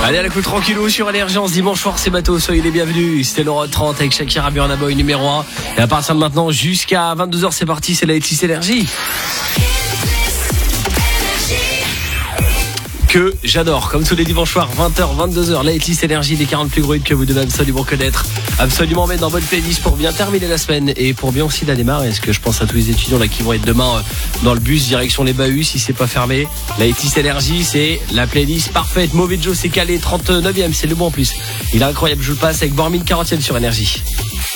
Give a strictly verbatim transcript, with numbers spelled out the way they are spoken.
Allez, à la coup tranquillou sur Énergie ce dimanche soir, c'est bateau, soyez les bienvenus. C'était l'Euro trente avec Shakira, Burna Boy numéro un. Et à partir de maintenant jusqu'à vingt-deux heures, c'est parti, c'est la Hitlist Énergie. Que j'adore, comme tous les dimanches soirs, vingt heures, vingt-deux heures, la Hitlist Énergie des quarante plus gros hits que vous devez absolument connaître, absolument mettre dans bonne playlist pour bien terminer la semaine et pour bien aussi la démarrer. Est-ce que je pense à tous les étudiants là qui vont être demain dans le bus direction les Bahuts si c'est pas fermé. La Hitlist Énergie, c'est la playlist parfaite. Mauvais Joe, c'est calé, trente-neuvième, c'est le bon en plus. Il est incroyable, je le passe avec Bormin quarantième sur Énergie.